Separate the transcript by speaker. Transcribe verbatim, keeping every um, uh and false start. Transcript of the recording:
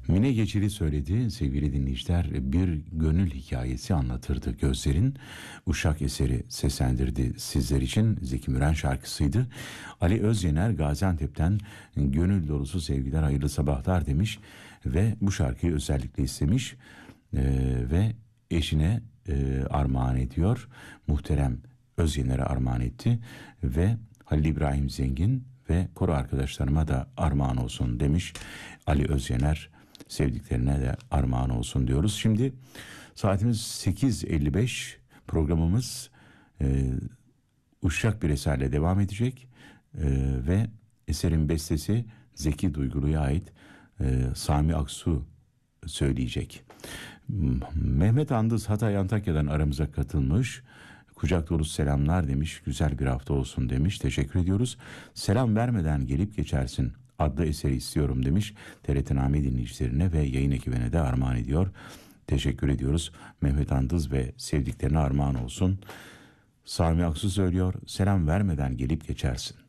Speaker 1: Mine Geçili söyledi sevgili dinleyiciler, bir gönül hikayesi anlatırdı gözlerin. Uşak eseri seslendirdi sizler için, Zeki Müren şarkısıydı. Ali Özyener Gaziantep'ten gönül dolusu sevgiler, hayırlı sabahlar demiş ve bu şarkıyı özellikle istemiş ee, ve eşine e, armağan ediyor. Muhterem Özyener'e armağan etti ve Halil İbrahim Zengin ve koro arkadaşlarıma da armağan olsun demiş Ali Özyener. Sevdiklerine de armağan olsun diyoruz. Şimdi saatimiz sekiz elli beş, programımız e, Uşak bir eserle devam edecek e, ve eserin bestesi Zeki Duygulu'ya ait, e, Sami Aksu söyleyecek. Mehmet Andız Hatay Antakya'dan aramıza katılmış. Kucak dolusu selamlar demiş. Güzel bir hafta olsun demiş. Teşekkür ediyoruz. Selam vermeden gelip geçersin adlı eseri istiyorum demiş. T R T-Name dinleyicilerine ve yayın ekibine de armağan ediyor. Teşekkür ediyoruz. Mehmet Andız ve sevdiklerine armağan olsun. Sami Aksu söylüyor. Selam vermeden gelip geçersin.